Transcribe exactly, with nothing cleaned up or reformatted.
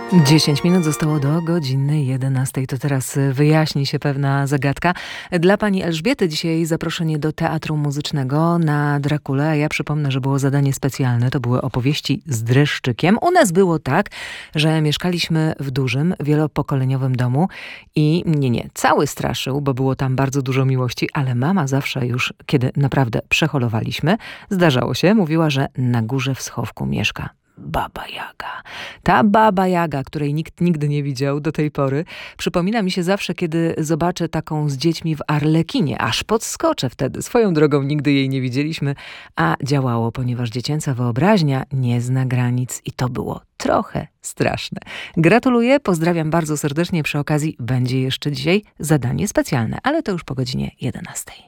dziesięć minut zostało do godziny jedenastej. To teraz wyjaśni się pewna zagadka. Dla pani Elżbiety dzisiaj zaproszenie do Teatru Muzycznego na Drakulę. A ja przypomnę, że było zadanie specjalne. To były opowieści z dreszczykiem. U nas było tak, że mieszkaliśmy w dużym, wielopokoleniowym domu i nie, nie, cały straszył, bo było tam bardzo dużo miłości, ale mama zawsze już, kiedy naprawdę przeholowaliśmy, zdarzało się, mówiła, że na górze w schowku mieszka Baba Jaga. Ta Baba Jaga, której nikt nigdy nie widział do tej pory, przypomina mi się zawsze, kiedy zobaczę taką z dziećmi w Arlekinie. Aż podskoczę wtedy. Swoją drogą nigdy jej nie widzieliśmy, a działało, ponieważ dziecięca wyobraźnia nie zna granic i to było trochę straszne. Gratuluję, pozdrawiam bardzo serdecznie. Przy okazji będzie jeszcze dzisiaj zadanie specjalne, ale to już po godzinie jedenastej.